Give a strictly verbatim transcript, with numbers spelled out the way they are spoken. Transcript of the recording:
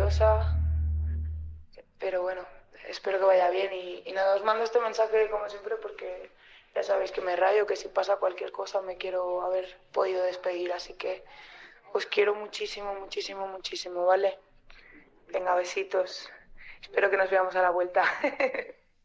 nerviosa, pero bueno, espero que vaya bien y, y nada, os mando este mensaje como siempre porque ya sabéis que me rayo, que si pasa cualquier cosa me quiero haber podido despedir, así que os quiero muchísimo, muchísimo, muchísimo, ¿vale? Venga, besitos. Espero que nos veamos a la vuelta.